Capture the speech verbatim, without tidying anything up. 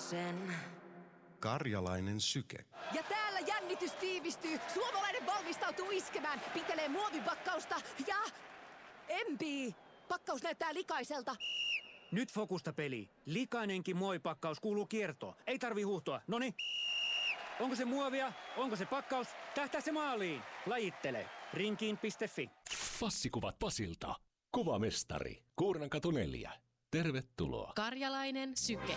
sen. Karjalainen syke. Ja täällä jännitys tiivistyy. Suomalainen valmistautuu iskemään. Pitelee muovipakkausta ja... empii. Pakkaus näyttää likaiselta. Nyt fokusta peli. Likainenkin muovipakkaus kuuluu kiertoon. Ei tarvi huuhtoa. Noni. Onko se muovia? Onko se pakkaus? Tähtää se maaliin. Lajittele. Rinkiin piste fi. Fassikuvat Pasilta. Kuvamestari. Kuurnankatu neljä. Tervetuloa. Karjalainen syke.